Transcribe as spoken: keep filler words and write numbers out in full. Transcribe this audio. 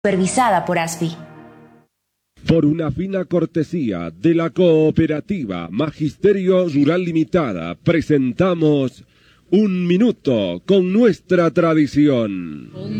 supervisada por A S F I. Por una fina cortesía de la cooperativa Magisterio Rural Limitada, presentamos Un Minuto con nuestra tradición.